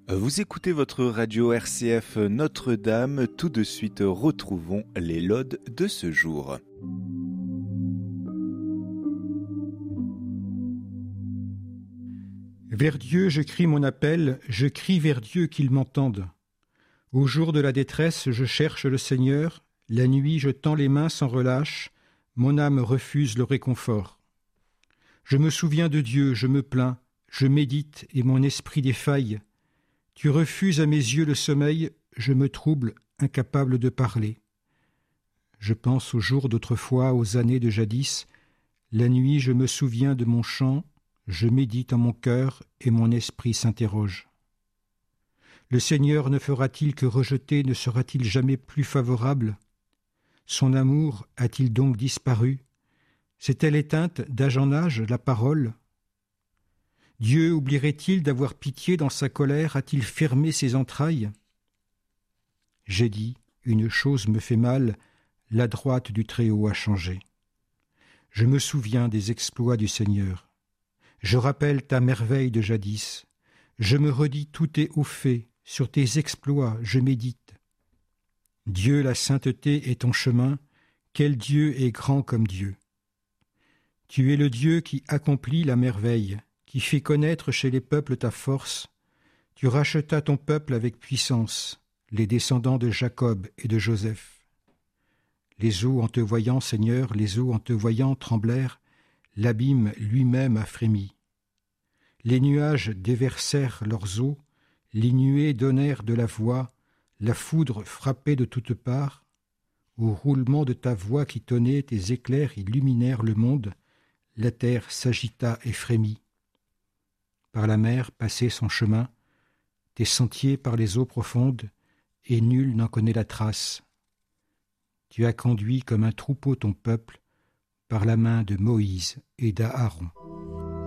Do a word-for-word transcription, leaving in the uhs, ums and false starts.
Vous écoutez votre radio R C F Notre-Dame. Tout de suite, retrouvons les laudes de ce jour. Vers Dieu, je crie mon appel, je crie vers Dieu qu'il m'entende. Au jour de la détresse, je cherche le Seigneur, la nuit, je tends les mains sans relâche, mon âme refuse le réconfort. Je me souviens de Dieu, je me plains, je médite et mon esprit défaille. Tu refuses à mes yeux le sommeil, je me trouble, incapable de parler. Je pense aux jours d'autrefois, aux années de jadis. La nuit, je me souviens de mon chant, je médite en mon cœur et mon esprit s'interroge. Le Seigneur ne fera-t-il que rejeter, ne sera-t-il jamais plus favorable? Son amour a-t-il donc disparu? S'est-elle éteinte d'âge en âge la parole? Dieu oublierait-il d'avoir pitié dans sa colère? A-t-il fermé ses entrailles? J'ai dit, une chose me fait mal, la droite du Très-Haut a changé. Je me souviens des exploits du Seigneur. Je rappelle ta merveille de jadis. Je me redis tous tes hauts faits, sur tes exploits je médite. Dieu, la sainteté est ton chemin, quel Dieu est grand comme Dieu. Tu es le Dieu qui accomplit la merveille, qui fait connaître chez les peuples ta force. Tu rachetas ton peuple avec puissance, les descendants de Jacob et de Joseph. Les eaux en te voyant, Seigneur, les eaux en te voyant tremblèrent, l'abîme lui-même a frémi. Les nuages déversèrent leurs eaux, les nuées donnèrent de la voix, la foudre frappait de toutes parts. Au roulement de ta voix qui tonnait, tes éclairs illuminèrent le monde, la terre s'agita et frémit. Par la mer passait son chemin, tes sentiers par les eaux profondes, et nul n'en connaît la trace. Tu as conduit comme un troupeau ton peuple, par la main de Moïse et d'Aaron.